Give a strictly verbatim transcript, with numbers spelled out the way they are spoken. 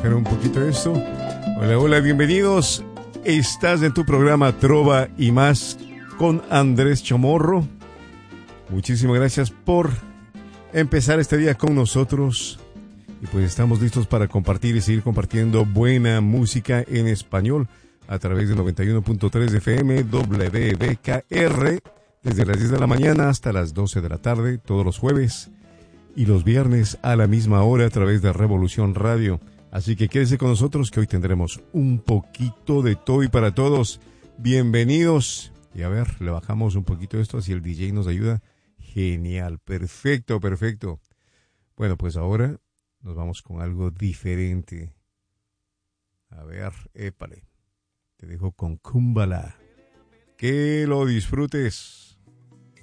bajar un poquito esto. Hola, hola, bienvenidos. Estás en tu programa Trova y Más con Andrés Chamorro. Muchísimas gracias por empezar este día con nosotros. Y pues estamos listos para compartir y seguir compartiendo buena música en español a través de noventa y uno punto tres F M W B K R desde las diez de la mañana hasta las doce de la tarde todos los jueves y los viernes a la misma hora a través de Revolución Radio. Así que quédese con nosotros que hoy tendremos un poquito de todo y para todos. Bienvenidos. Y a ver, le bajamos un poquito esto si el D J nos ayuda. Genial, perfecto, perfecto. Bueno, pues ahora nos vamos con algo diferente. A ver, épale. Te dejo con Kumbala. Que lo disfrutes.